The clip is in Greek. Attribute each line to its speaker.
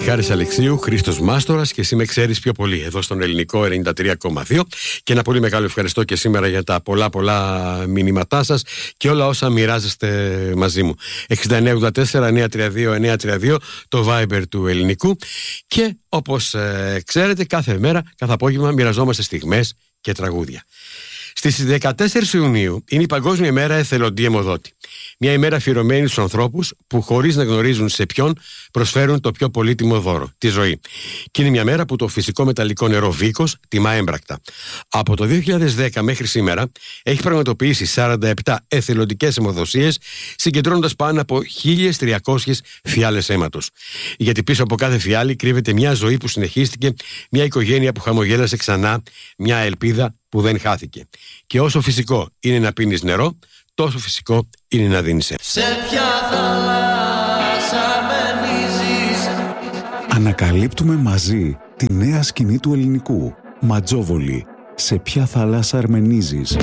Speaker 1: Χάρης Αλεξίου, Χρήστος Μάστορας και εσύ με ξέρεις πιο πολύ εδώ στον Ελληνικό 93,2 και ένα πολύ μεγάλο ευχαριστώ και σήμερα για τα πολλά μηνύματά σας και όλα όσα μοιράζεστε μαζί μου. 6984-932-932 το Viber του Ελληνικού και όπως ξέρετε κάθε μέρα, κάθε απόγευμα μοιραζόμαστε στιγμές και τραγούδια. Στις 14 Ιουνίου είναι η Παγκόσμια ημέρα εθελοντή αιμοδότη. Μια ημέρα αφιερωμένη στους ανθρώπους που χωρίς να γνωρίζουν σε ποιον προσφέρουν το πιο πολύτιμο δώρο, τη ζωή. Και είναι μια μέρα που το φυσικό μεταλλικό νερό Βίκος τιμά έμπρακτα. Από το 2010 μέχρι σήμερα έχει πραγματοποιήσει 47 εθελοντικές αιμοδοσίες, συγκεντρώνοντας πάνω από 1.300 φιάλες αίματος. Γιατί πίσω από κάθε φιάλη κρύβεται μια ζωή που συνεχίστηκε, μια οικογένεια που χαμογέλασε ξανά, μια ελπίδα που δεν χάθηκε. Και όσο φυσικό είναι να πίνεις νερό, τόσο φυσικό είναι να δίνεις.
Speaker 2: Σε ποια θάλασσα μενίζεις?
Speaker 3: Ανακαλύπτουμε μαζί τη νέα σκηνή του ελληνικού. Ματζόβολη. Σε ποια θάλασσα αρμενίζεις?